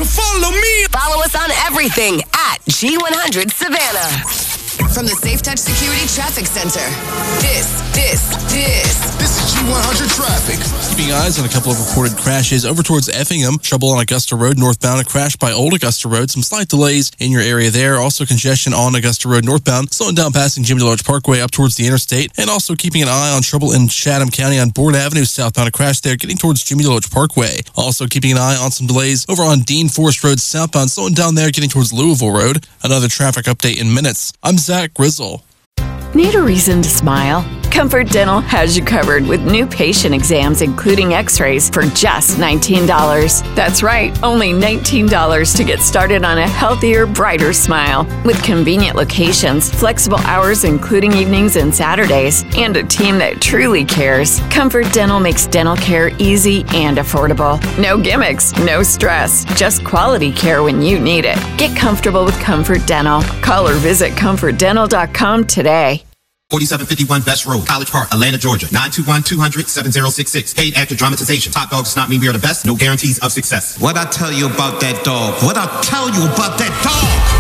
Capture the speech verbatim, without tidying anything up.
follow me. Follow us on everything at G one hundred Savannah. From the Safe Touch Security Traffic Center, this, this, this. This is G one hundred Traffic. Keeping eyes on a couple of reported crashes over towards Effingham. Trouble on Augusta Road northbound. A crash by Old Augusta Road. Some slight delays in your area there. Also congestion on Augusta Road northbound. Slowing down passing Jimmy Large Parkway up towards the interstate. And also keeping an eye on trouble in Chatham County on Bourne Avenue southbound. A crash there getting towards Jimmy Large Parkway. Also keeping an eye on some delays over on Dean Forest Road southbound. Slowing down there getting towards Louisville Road. Another traffic update in minutes. I'm Zach Grizzle. Need a reason to smile? Comfort Dental has you covered with new patient exams, including x-rays, for just nineteen dollars. That's right, only nineteen dollars to get started on a healthier, brighter smile. With convenient locations, flexible hours including evenings and Saturdays, and a team that truly cares, Comfort Dental makes dental care easy and affordable. No gimmicks, no stress, just quality care when you need it. Get comfortable with Comfort Dental. Call or visit comfort dental dot com today. forty-seven fifty-one Best Road, College Park, Atlanta, Georgia. nine two one, two hundred, seven zero six six. Paid actor dramatization. Top dog does not mean we are the best. No guarantees of success. What I tell you about that dog? What I tell you about that dog?